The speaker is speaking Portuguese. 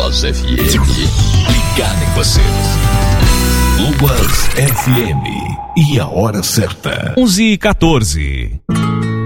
Lobas FM. Ligado em você. Lobas FM. E a hora certa. 11h14.